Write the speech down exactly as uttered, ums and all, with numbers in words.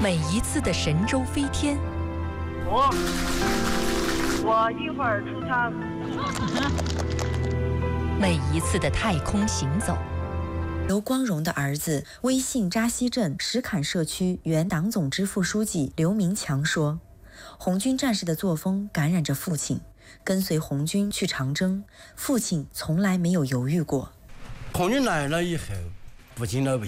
每一次的神舟飞天， 我我一会儿出舱。 每一次的太空行走。 刘光荣的儿子，威信扎西镇石坎社区原党总支副书记刘明强说：“红军战士的作风感染着父亲，跟随红军去长征，父亲从来没有犹豫过。 红军来了以后，不仅了